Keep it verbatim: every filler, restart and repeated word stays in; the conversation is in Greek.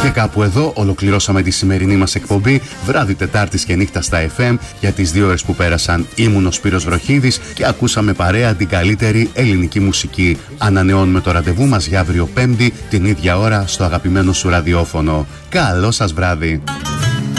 Και κάπου εδώ ολοκληρώσαμε τη σημερινή μας εκπομπή βράδυ Τετάρτης και νύχτα στα εφ εμ. Για τις δύο ώρες που πέρασαν ήμουν ο Σπύρος Βροχίδης και ακούσαμε παρέα την καλύτερη ελληνική μουσική. Ανανεώνουμε το ραντεβού μας για αύριο Πέμπτη την ίδια ώρα στο αγαπημένο σου ραδιόφωνο. Καλό σας βράδυ.